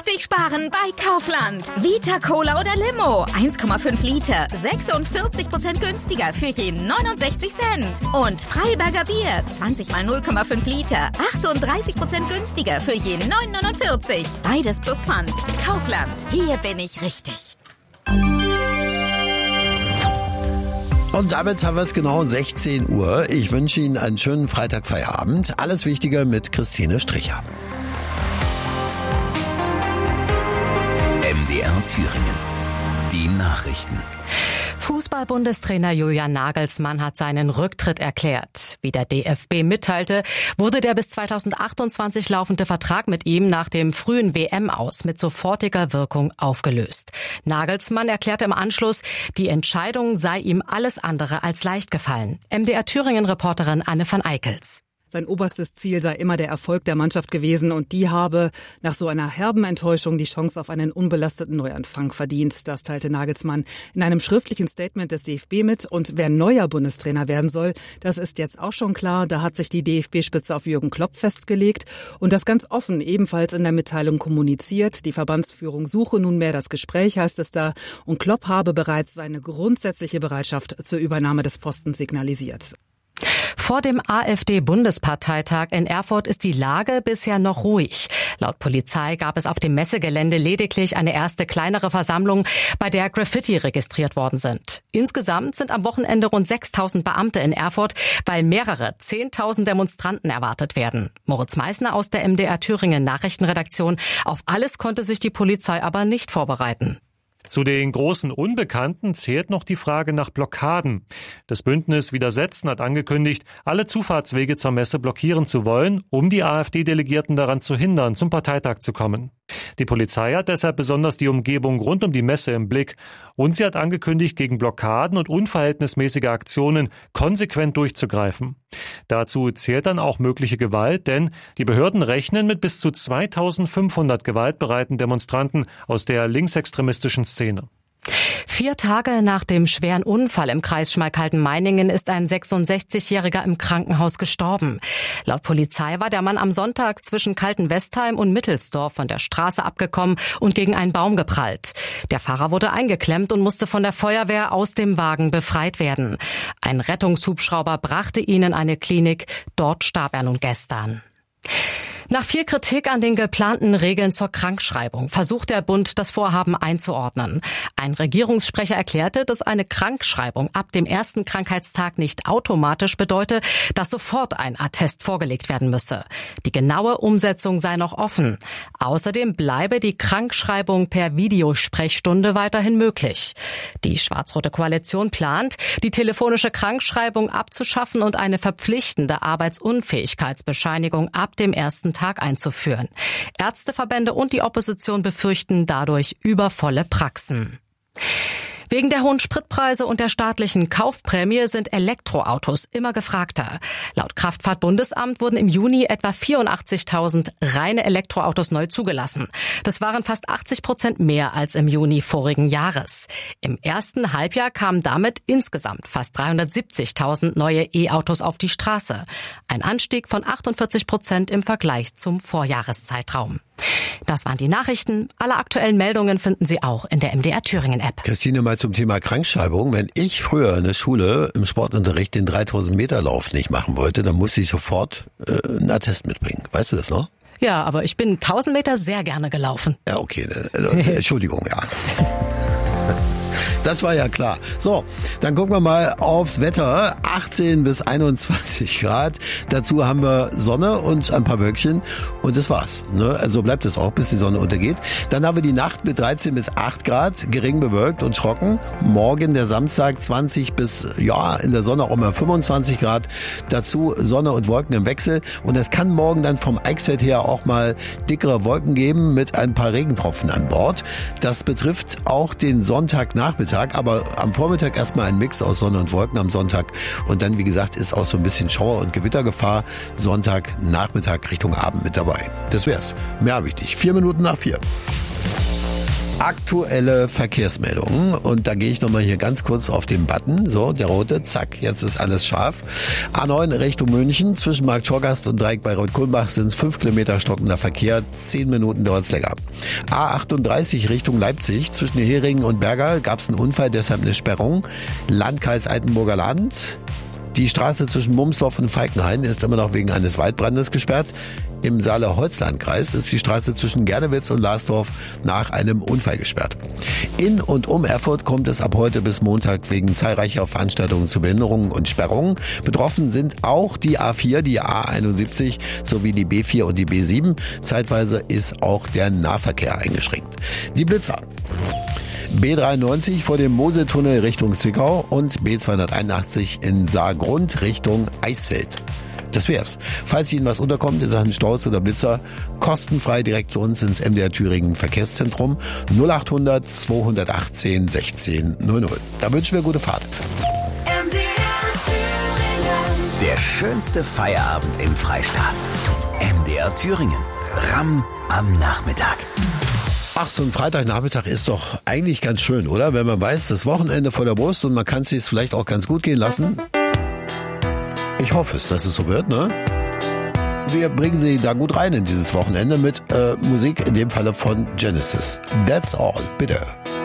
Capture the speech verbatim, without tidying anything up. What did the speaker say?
richtig sparen bei Kaufland. Vita Cola oder Limo, eins Komma fünf Liter, sechsundvierzig Prozent günstiger für je neunundsechzig Cent. Und Freiberger Bier, zwanzig mal null Komma fünf Liter, achtunddreißig Prozent günstiger für je neun neunundvierzig. Beides plus Pfand. Kaufland, hier bin ich richtig. Und damit haben wir es genau um sechzehn Uhr. Ich wünsche Ihnen einen schönen Freitagfeierabend. Alles Wichtige mit Christine Stricher. M D R Thüringen. Die Nachrichten. Fußball-Bundestrainer Julian Nagelsmann hat seinen Rücktritt erklärt. Wie der D F B mitteilte, wurde der bis zweitausendachtundzwanzig laufende Vertrag mit ihm nach dem frühen W M-Aus mit sofortiger Wirkung aufgelöst. Nagelsmann erklärte im Anschluss, die Entscheidung sei ihm alles andere als leicht gefallen. M D R Thüringen-Reporterin Anne van Eickels. Sein oberstes Ziel sei immer der Erfolg der Mannschaft gewesen und die habe nach so einer herben Enttäuschung die Chance auf einen unbelasteten Neuanfang verdient. Das teilte Nagelsmann in einem schriftlichen Statement des D F B mit. Und wer neuer Bundestrainer werden soll, das ist jetzt auch schon klar. Da hat sich die D F B-Spitze auf Jürgen Klopp festgelegt und das ganz offen ebenfalls in der Mitteilung kommuniziert. Die Verbandsführung suche nunmehr das Gespräch, heißt es da. Und Klopp habe bereits seine grundsätzliche Bereitschaft zur Übernahme des Postens signalisiert. Vor dem AfD-Bundesparteitag in Erfurt ist die Lage bisher noch ruhig. Laut Polizei gab es auf dem Messegelände lediglich eine erste kleinere Versammlung, bei der Graffiti registriert worden sind. Insgesamt sind am Wochenende rund sechstausend Beamte in Erfurt, weil mehrere zehntausend Demonstranten erwartet werden. Moritz Meissner aus der M D R Thüringen Nachrichtenredaktion. Auf alles konnte sich die Polizei aber nicht vorbereiten. Zu den großen Unbekannten zählt noch die Frage nach Blockaden. Das Bündnis Widersetzen hat angekündigt, alle Zufahrtswege zur Messe blockieren zu wollen, um die AfD-Delegierten daran zu hindern, zum Parteitag zu kommen. Die Polizei hat deshalb besonders die Umgebung rund um die Messe im Blick und sie hat angekündigt, gegen Blockaden und unverhältnismäßige Aktionen konsequent durchzugreifen. Dazu zählt dann auch mögliche Gewalt, denn die Behörden rechnen mit bis zu zweitausendfünfhundert gewaltbereiten Demonstranten aus der linksextremistischen Szene. Vier Tage nach dem schweren Unfall im Kreis Schmalkalden-Meiningen ist ein sechsundsechzigjähriger im Krankenhaus gestorben. Laut Polizei war der Mann am Sonntag zwischen Kalten-Westheim und Mittelsdorf von der Straße abgekommen und gegen einen Baum geprallt. Der Fahrer wurde eingeklemmt und musste von der Feuerwehr aus dem Wagen befreit werden. Ein Rettungshubschrauber brachte ihn in eine Klinik. Dort starb er nun gestern. Nach viel Kritik an den geplanten Regeln zur Krankschreibung versucht der Bund, das Vorhaben einzuordnen. Ein Regierungssprecher erklärte, dass eine Krankschreibung ab dem ersten Krankheitstag nicht automatisch bedeute, dass sofort ein Attest vorgelegt werden müsse. Die genaue Umsetzung sei noch offen. Außerdem bleibe die Krankschreibung per Videosprechstunde weiterhin möglich. Die schwarz-rote Koalition plant, die telefonische Krankschreibung abzuschaffen und eine verpflichtende Arbeitsunfähigkeitsbescheinigung ab dem ersten Tag einzuführen. Ärzteverbände und die Opposition befürchten dadurch übervolle Praxen. Wegen der hohen Spritpreise und der staatlichen Kaufprämie sind Elektroautos immer gefragter. Laut Kraftfahrtbundesamt wurden im Juni etwa vierundachtzigtausend reine Elektroautos neu zugelassen. Das waren fast achtzig Prozent mehr als im Juni vorigen Jahres. Im ersten Halbjahr kamen damit insgesamt fast dreihundertsiebzigtausend neue E-Autos auf die Straße. Ein Anstieg von achtundvierzig Prozent im Vergleich zum Vorjahreszeitraum. Das waren die Nachrichten. Alle aktuellen Meldungen finden Sie auch in der M D R Thüringen App. Christine, mal zum Thema Krankschreibung. Wenn ich früher in der Schule im Sportunterricht den dreitausend Meter Lauf nicht machen wollte, dann musste ich sofort äh, einen Attest mitbringen. Weißt du das noch? Ja, aber ich bin tausend Meter sehr gerne gelaufen. Ja, okay. Äh, Entschuldigung, ja. Das war ja klar. So, dann gucken wir mal aufs Wetter. achtzehn bis einundzwanzig Grad. Dazu haben wir Sonne und ein paar Wölkchen. Und das war's. Ne? Also bleibt es auch, bis die Sonne untergeht. Dann haben wir die Nacht mit dreizehn bis acht Grad. Gering bewölkt und trocken. Morgen der Samstag zwanzig bis, ja, in der Sonne auch mal fünfundzwanzig Grad. Dazu Sonne und Wolken im Wechsel. Und es kann morgen dann vom Eichsfeld her auch mal dickere Wolken geben mit ein paar Regentropfen an Bord. Das betrifft auch den Sonntagnachmittag. Aber am Vormittag erstmal ein Mix aus Sonne und Wolken am Sonntag. Und dann, wie gesagt, ist auch so ein bisschen Schauer- und Gewittergefahr Sonntag, Nachmittag Richtung Abend mit dabei. Das wär's. Mehr habe ich nicht. Vier Minuten nach vier. Aktuelle Verkehrsmeldungen. Und da gehe ich nochmal hier ganz kurz auf den Button. So, der rote. Zack, jetzt ist alles scharf. A neun Richtung München. Zwischen Markt Schorgast und Dreieck bei Rot-Kulmbach sind es fünf Kilometer stockender Verkehr. Zehn Minuten dauert es länger. A achtunddreißig Richtung Leipzig. Zwischen Heringen und Berger gab es einen Unfall, deshalb eine Sperrung. Landkreis Altenburger Land. Die Straße zwischen Mumsdorf und Falkenhain ist immer noch wegen eines Waldbrandes gesperrt. Im Saale-Holzland-Kreis ist die Straße zwischen Gernewitz und Larsdorf nach einem Unfall gesperrt. In und um Erfurt kommt es ab heute bis Montag wegen zahlreicher Veranstaltungen zu Behinderungen und Sperrungen. Betroffen sind auch die A vier, die A einundsiebzig sowie die B vier und die B sieben. Zeitweise ist auch der Nahverkehr eingeschränkt. Die Blitzer. B dreiundneunzig vor dem Moseltunnel Richtung Zwickau und B zweihunderteinundachtzig in Saargrund Richtung Eisfeld. Das wär's. Falls Ihnen was unterkommt in Sachen Staus oder Blitzer, kostenfrei direkt zu uns ins M D R Thüringen Verkehrszentrum null achthundert zweihundertachtzehn sechzehn null null. Da wünschen wir gute Fahrt. M D R Thüringen. Der schönste Feierabend im Freistaat. M D R Thüringen. Ram am Nachmittag. Ach, so ein Freitagnachmittag ist doch eigentlich ganz schön, oder? Wenn man weiß, das Wochenende vor der Brust und man kann es sich vielleicht auch ganz gut gehen lassen. Ich hoffe es, dass es so wird, ne? Wir bringen Sie da gut rein in dieses Wochenende mit äh, Musik, in dem Falle von Genesis. That's all, bitte.